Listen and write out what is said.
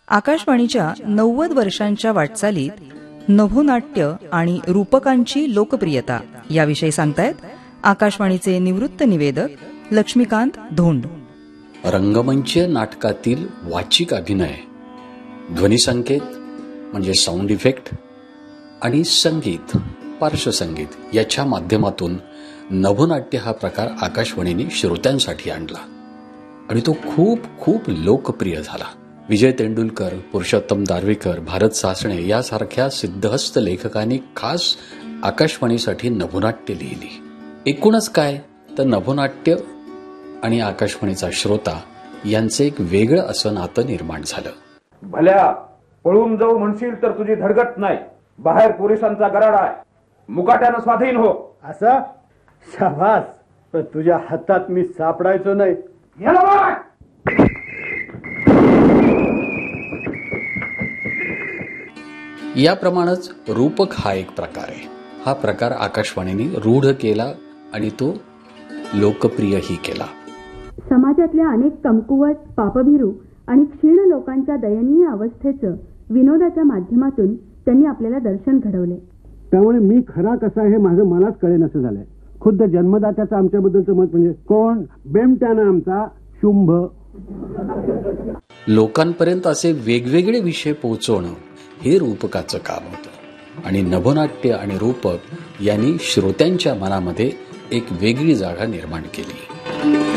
आकाशवाणीच्या 90 वर्षांच्या वाटचालीत नभोनाट्य आणि रूपकांची लोकप्रियता याविषयी सांगतायत आकाशवाणीचे निवृत्त निवेदक लक्ष्मीकांत धोंड. रंगमंच नाटकातील वाचिक अभिनय, ध्वनिसंकेत म्हणजे साऊंड इफेक्ट आणि संगीत, पार्श्वसंगीत याच्या माध्यमातून नभोनाट्य हा प्रकार आकाशवाणीने श्रोत्यांसाठी आणला आणि तो खूप खूप लोकप्रिय झाला. विजय तेंडुलकर, पुरुषोत्तम दारव्हीकर, भारत सासणे यासारख्या सिद्धहस्त लेखकांनी खास आकाशवाणीसाठी नभोनाट्य लिहिली. एकूणच काय तर नभोनाट्य आणि आकाशवाणीचा श्रोता यांचे एक वेगळं असं नातं निर्माण झालं. भल्या पळून जाऊ म्हणशील तर तुझी धडगट नाही. बाहेर पोलिसांचा गराडा आहे. मुकाट्यानं स्वाधीन हो. असं शाबास. पण तुझ्या हातात मी सापडायचो नाही. याप्रमाणेच रूपक हा एक प्रकार आहे. हा प्रकार आकाशवाणीने रूढ केला आणि तो लोकप्रियही केला. समाजातल्या अनेक कमकुवत, पापभिरू आणि क्षीण लोकांच्या दयनीय अवस्थेचं विनोदाच्या माध्यमातून त्यांनी आपल्याला दर्शन घडवले. त्यामुळे मी खरा कसा हे माझं मलाच कळेन असं झालंय. खुद्द जन्मदात्याचं आमच्याबद्दलचं मत म्हणजे कोण? बेमट्यानं आमचा शुंभ. लोकांपर्यंत असे वेगवेगळे विषय पोहोचवणं हे रूपकाचं काम होतं आणि नभोनाट्य आणि रूपक यांनी श्रोत्यांच्या मनामध्ये एक वेगळी जागा निर्माण केली.